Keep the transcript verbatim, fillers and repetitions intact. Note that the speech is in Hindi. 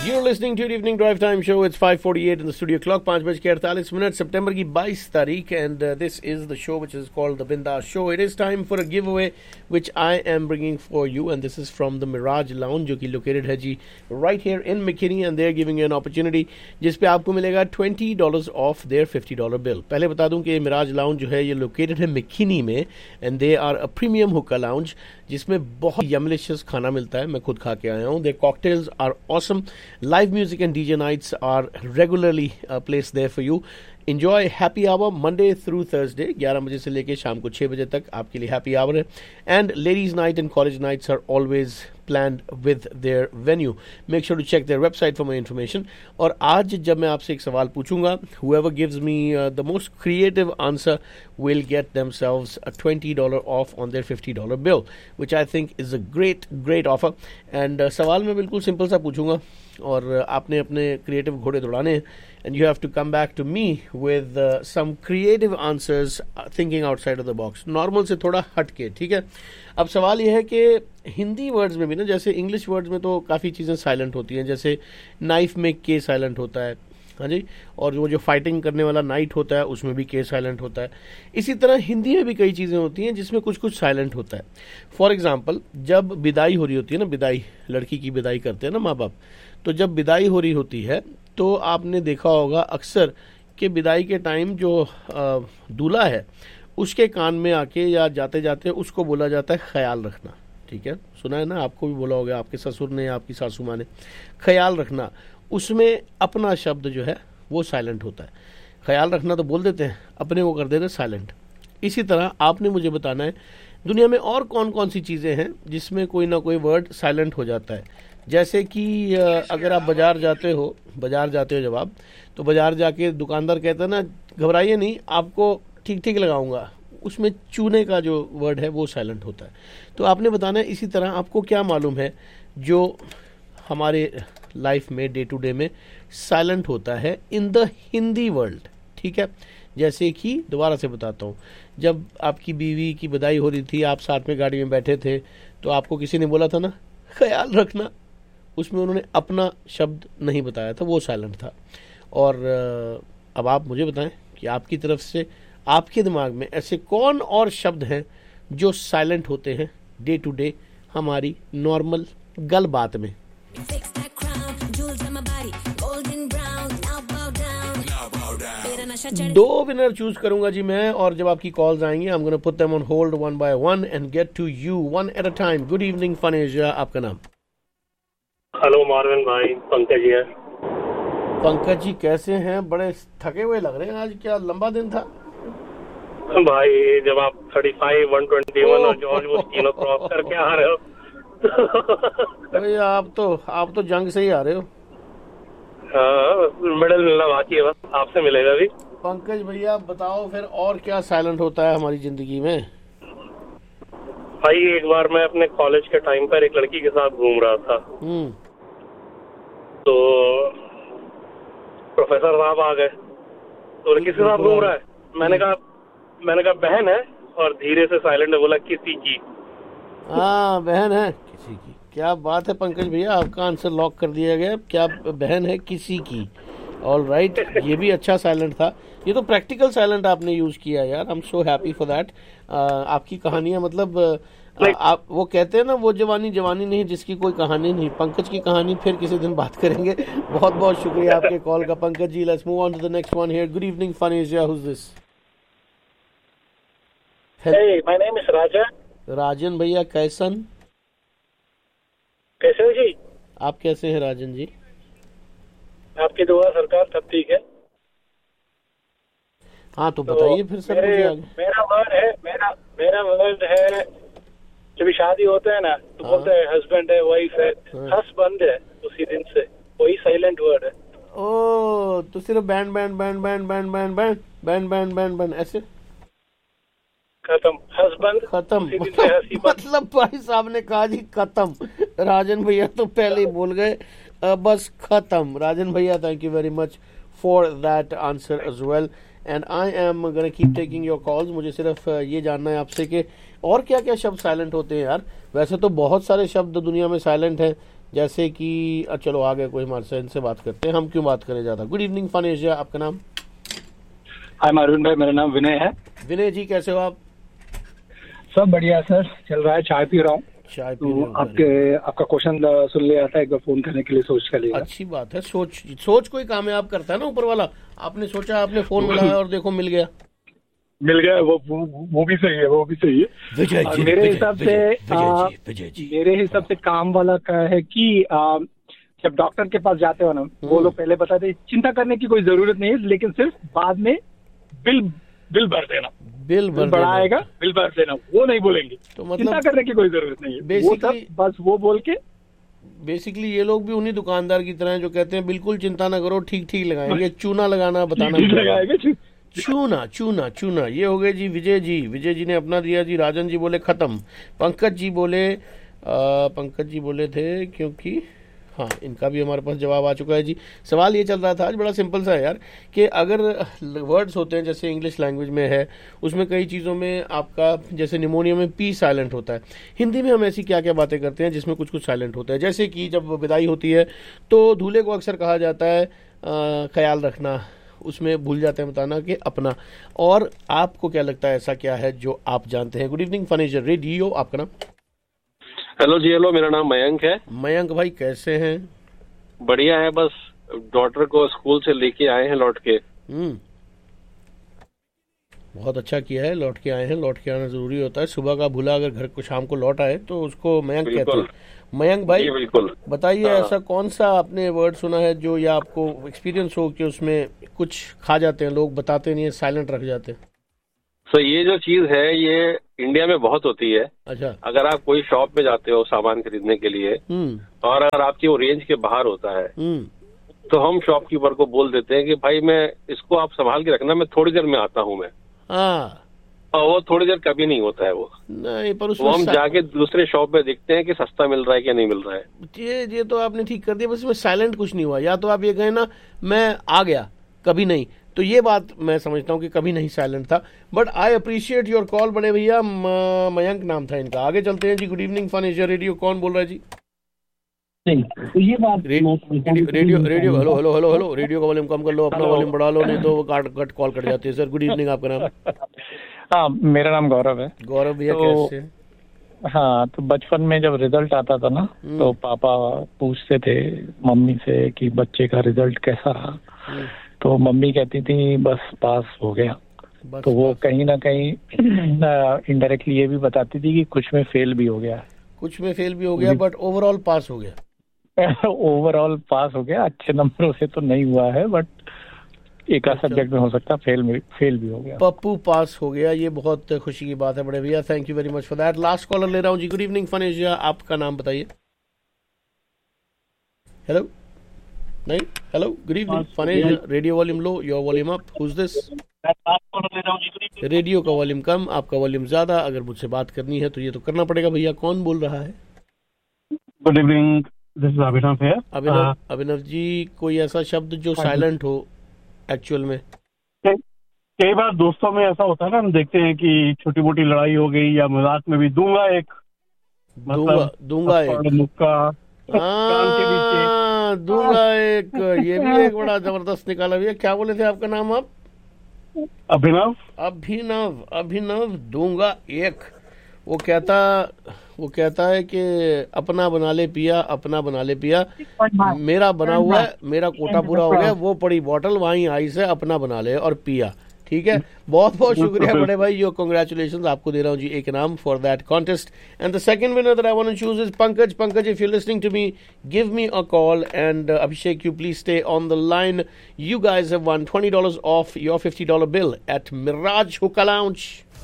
You're listening to the Evening Drive Time Show. It's five forty-eight in the studio clock. पाँच बज के अड़तालीस मिनट सितंबर की बाईस तारीख and uh, this is the show which is called the Bindaas Show. It is time for a giveaway which I am bringing for you and this is from the Mirage Lounge जो कि located है जी right here in McKinney and they're giving you an opportunity जिस पे आपको मिलेगा twenty dollars off their fifty dollar bill. पहले बता दूं कि Mirage Lounge जो है ये located है McKinney में and they are a premium hookah lounge जिसमें बहुत यमलिशियस खाना मिलता है. मैं खुद खा के आया हूँ. Their cocktails are awesome. Live music and D J nights are regularly uh, placed there for you. Enjoy happy hour Monday through Thursday. ग्यारह बजे से लेके शाम को छह बजे तक आपके लिए happy hour है. And ladies night and college nights are always planned with their venue. Make sure to check their website for more information. और आज जब मैं आपसे एक सवाल पूछूंगा, whoever gives me uh, the most creative answer will get themselves a twenty dollars off on their fifty dollar bill, which I think is a great great offer. And uh, सवाल मैं बिल्कुल सिंपल सा पूछूंगा और आपने अपने क्रिएटिव घोड़े दौड़ाने हैं and you have to come back to me with uh, some creative answers uh, thinking outside of the box. Normal से थोड़ा हट के, ठीक है. अब सवाल यह है कि हिंदी वर्ड्स में भी ना, जैसे इंग्लिश वर्ड्स में तो काफ़ी चीज़ें साइलेंट होती हैं, जैसे नाइफ में के साइलेंट होता है, हाँ जी, और वो जो फाइटिंग करने वाला नाइट होता है उसमें भी के साइलेंट होता है. इसी तरह हिंदी में भी कई चीज़ें होती हैं जिसमें कुछ कुछ साइलेंट होता है. फॉर एग्जांपल जब विदाई हो रही होती है ना, विदाई, लड़की की विदाई करते हैं ना माँ बाप, तो जब विदाई हो रही होती है तो आपने देखा होगा अक्सर कि विदाई के टाइम जो दूल्हा है उसके कान में आके या जाते जाते उसको बोला जाता है ख्याल रखना. ठीक है, सुना है ना, आपको भी बोला होगा, आपके ससुर ने या आपकी सासू माँ ने, ख्याल रखना. उसमें अपना शब्द जो है वो साइलेंट होता है. ख्याल रखना तो बोल देते हैं, अपने वो कर देते हैं साइलेंट. इसी तरह आपने मुझे बताना है दुनिया में और कौन कौन सी चीज़ें हैं जिसमें कोई ना कोई वर्ड साइलेंट हो जाता है. जैसे कि अगर आप बाज़ार जाते हो, बाज़ार जाते हो जब आप, तो बाज़ार जाके दुकानदार कहता है ना, घबराइए नहीं, आपको ठीक ठीक लगाऊंगा, उसमें चूने का जो वर्ड है वो साइलेंट होता है. तो आपने बताना है इसी तरह आपको क्या मालूम है जो हमारे लाइफ में डे टू डे में साइलेंट होता है इन द हिंदी वर्ल्ड. ठीक है, जैसे कि दोबारा से बताता हूँ, जब आपकी बीवी की बधाई हो रही थी, आप साथ में गाड़ी में बैठे थे, तो आपको किसी ने बोला था ना ख्याल रखना, उसमें उन्होंने अपना शब्द नहीं बताया था, वो साइलेंट था. और अब आप मुझे बताएं कि आपकी तरफ से आपके दिमाग में ऐसे कौन और शब्द हैं जो साइलेंट होते हैं डे टू डे हमारी नॉर्मल गल बात में. दो विनर चूज करूंगा जी मैं, और जब आपकी कॉल्स आएंगी I am gonna put them on hold one by one and gate to you one at a time. Good evening fun Asia, आपका नाम? हेलो मार्विन भाई, पंकज जी है. पंकज जी कैसे हैं? बड़े थके हुए लग रहे हैं आज, क्या लंबा दिन था भाई? जब आप thirty five, one twenty one और जॉर्ज वो तीनों क्रॉस करके आ रहे हो भाई, आप तो आप तो जंग से ही आ रहे हो. हाँ, मेडल मिलना बाकी है, बस आपसे मिलेगा भी. पंकज भैया बताओ फिर और क्या साइलेंट होता है हमारी जिंदगी में? भाई एक बार मैं अपने कॉलेज के टाइम पर एक लड़की के साथ घूम रहा था, तो प्रोफेसर साहब आ गए, तो लड़की के साथ घूम रहा है. मैंने कहा मैंने कहा बहन है, और धीरे से साइलेंट बोला किसी की. हाँ बहन है किसी की. क्या बात है पंकज भैया, आपका आंसर लॉक कर दिया गया. क्या बहन है किसी की. ऑल राइट, ये भी अच्छा साइलेंट था. ये तो प्रैक्टिकल साइलेंट आपने यूज किया यार. I am so happy for that. आपकी कहानियां मतलब आ, आप वो कहते हैं ना, वो जवानी जवानी नहीं जिसकी कोई कहानी नहीं. पंकज की कहानी फिर किसी दिन बात करेंगे. बहुत बहुत शुक्रिया आपके कॉल का Pankaj ji. Let's move on to the next one here. Good evening fun Asia, who is this? Hey, my name is Raja. राजन भैया कैसन? कैसे हो जी? आप कैसे हैं राजन जी? आपकी दुआ सरकार सब ठीक है. हाँ तो बताइए फिर सर मुझे आगे. मेरा वर्ड है मेरा मेरा वर्ड है, जब भी शादी होता है ना तो हाँ? बोलते हैं हस्बैंड है, वाइफ है. हस्बैंड है उसी दिन से, वही साइलेंट वर्ड है. ओ तो सिर्फ band band band band band band band band band band band ऐसे खत्म. हस्बैंड खत्म. मतलब भाई साहब ने कहा जी खत्म. राजन भैया तो पहले ही बोल गए बस खत्म. राजन भैया thank you very much for that answer as well. And I am gonna keep taking your calls. मुझे सिर्फ ये जानना है आपसे कि और क्या क्या शब्द साइलेंट होते हैं यार. वैसे तो बहुत सारे शब्द दुनिया में साइलेंट हैं, जैसे कि अ, चलो आ गए कोई हमारे से, इनसे बात करते हैं, हम क्यों बात करें ज़्यादा। गुड इवनिंग फन एशिया, आपका नाम? हाय मारून भाई, मेरा नाम विनय है। विनय जी कैसे हो आप? सब बढ़िया सर, चल रहा है, चाय पी रहा हूँ। चाय पी रहे तो हो? आपके आपका क्वेश्चन सुन लिया था, एक बार फोन करने के लिए सोच कर लिया। अच्छी बात है, सोच सोच कोई कामयाब करता है ना ऊपर वाला। आपने सोचा, आपने फोन मिलाया और देखो मिल गया। मिल गया, वो वो, वो भी सही है, वो भी सही है। विजय और जी, मेरे विजय, हिसाब विजय, से विजय आ, जी, विजय जी। मेरे हिसाब से काम वाला का है कि आ, जब डॉक्टर के पास जाते हो ना, वो लोग पहले बताते हैं चिंता करने की कोई जरूरत नहीं है, लेकिन सिर्फ बाद में बिल बिल भर देना, बिल भर बिल बढ़ाएगा, बिल भर देना, वो नहीं बोलेंगे। तो मतलब चिंता करने की कोई जरूरत नहीं है, वो बेसिकली सब बस वो बोल के। बेसिकली ये लोग भी उन्हीं दुकानदार की तरह हैं जो कहते हैं बिल्कुल चिंता ना करो, ठीक ठीक लगाएंगे, चूना लगाना बताना ठीक पड़ेगा। लगाएगा। चूना चूना चूना। ये हो गए जी विजय जी। विजय जी ने अपना दिया जी। राजन जी बोले खत्म। पंकज जी बोले आ, पंकज जी बोले थे क्योंकि, हाँ इनका भी हमारे पास जवाब आ चुका है जी। सवाल ये चल रहा था आज, बड़ा सिंपल सा है यार, कि अगर वर्ड्स होते हैं जैसे इंग्लिश लैंग्वेज में है, उसमें कई चीज़ों में आपका, जैसे निमोनिया में पी साइलेंट होता है, हिंदी में हम ऐसी क्या क्या बातें करते हैं जिसमें कुछ कुछ साइलेंट होता है। जैसे कि जब विदाई होती है तो दूल्हे को अक्सर कहा जाता है आ, ख्याल रखना, उसमें भूल जाते हैं बताना कि अपना। और आपको क्या लगता है ऐसा क्या है जो आप जानते हैं? गुड इवनिंग फनेजर रेडियो, आपका नाम? हेलो जी, हेलो, मेरा नाम मयंक है। मयंक भाई कैसे हैं? बढ़िया है, बस डॉटर को स्कूल से लेके आए हैं लौट के। हम्म, बहुत अच्छा किया है, लौट के आए हैं। लौट के आना जरूरी होता है। सुबह का भूला अगर घर को शाम को लौट आए तो उसको मयंक कहते हैं। मयंक भाई जी बिल्कुल, बताइए, हाँ। ऐसा कौन सा आपने वर्ड सुना है जो, या आपको एक्सपीरियंस हो कि उसमें कुछ खा जाते हैं लोग, बताते नहीं है, साइलेंट रख जाते हैं? तो ये जो चीज है ये इंडिया में बहुत होती है। अच्छा। अगर आप कोई शॉप में जाते हो सामान खरीदने के लिए, हम्म और अगर आपकी वो रेंज के बाहर होता है, हम्म तो हम शॉपकीपर को बोल देते हैं कि भाई मैं इसको आप संभाल के रखना, मैं थोड़ी देर में आता हूँ मैं। हाँ, और वो थोड़ी देर कभी नहीं होता है वो। नहीं पर वो उसमें हम सा- जाके दूसरे शॉप में देखते हैं कि सस्ता मिल रहा है क्या नहीं मिल रहा है। ये ये तो आपने ठीक कर दिया, बस इसमें साइलेंट कुछ नहीं हुआ। या तो आप ये कहें ना, मैं आ गया, कभी नहीं, तो ये बात मैं समझता हूँ कि कभी नहीं साइलेंट था। But I appreciate your call बड़े भैया। म- मयंक नाम था इनका। आगे चलते हैं जी। Good evening fun Asia radio, कौन बोल रहा है जी? तो ये बात रे- radio radio radio hello hello hello hello radio का वॉल्यूम कम कर लो, अपना वॉल्यूम बढ़ा लो, नहीं तो वो काट कट कॉल कट जाती है। सर गुड इवनिंग, आपका नाम? हाँ, मेरा नाम गौरव है। गौरव भैया तो- कैसे? हाँ, तो बचपन में जब रिजल्ट आता था ना, तो पापा पूछते थे मम्मी से कि बच्चे का रिजल्ट कैसा रहा। हम्म, तो मम्मी कहती थी बस पास हो गया। बस तो वो बस। कहीं ना कहीं इनडायरेक्टली ये भी बताती थी कि कुछ में फेल भी हो गया। कुछ में फेल भी हो गया बट ओवरऑल पास हो गया। ओवरऑल पास हो गया, अच्छे नंबरों से तो नहीं हुआ है, बट एक आध सब्जेक्ट में हो सकता है फेल में फेल भी हो गया। पप्पू पास हो गया, ये बहुत खुशी की बात है बड़े भैया। Thank you very much for that. Last caller ले रहा हूँ जी। गुड इवनिंग फन एशिया, आपका नाम बताइए। हेलो, नहीं, hello, good evening fun Asia radio volume low, your volume up. Who's this? Radio का वॉल्यूम कम, आपका वॉल्यूम ज्यादा। अगर मुझसे बात करनी है तो ये तो करना पड़ेगा भैया। कौन बोल रहा है? Good evening, this is Abhinav here. अभिनव अभिनव जी, कोई ऐसा शब्द जो साइलेंट हो एक्चुअल में? कई बार दोस्तों में ऐसा होता है ना, हम देखते हैं कि छोटी मोटी लड़ाई हो गई या मजाक में भी दूंगा एक, दूंगा दूंगा एक, मुक्का हाँ, दूंगा एक, ये भी एक बड़ा जबरदस्त निकाला भैया। क्या बोले थे आपका नाम आप? अभिनव। अभिनव अभिनव दूंगा एक। वो कहता वो कहता है कि अपना बना ले पिया, अपना बना ले पिया, मेरा बना हुआ है, मेरा कोटा पूरा हो गया, वो पड़ी बॉटल वहीं आई से, अपना बना ले और पिया। ठीक है, बहुत बहुत शुक्रिया बड़े भाई, यो कांग्रेचुलेशंस आपको दे रहा हूँ जी एक इनाम for that contest. And the second winner that I want to choose is Pankaj. Pankaj, if you listening to me, give me a call, and Abhishek, you please stay on the line. You guys have won twenty dollars off your fifty dollar bill at Mirage Hookah Lounge.